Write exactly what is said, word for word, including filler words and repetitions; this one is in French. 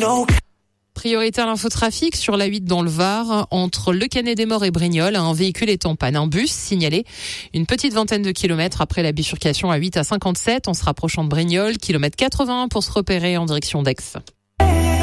Priorité à l'infotrafic sur l'A huit dans le Var, entre Le Canet-des-Morts et Brignoles. Un véhicule est en panne. Un bus signalé une petite vingtaine de kilomètres après la bifurcation A huit à cinquante-sept en se rapprochant de Brignoles. Kilomètre quatre-vingt-un pour se repérer en direction d'Aix.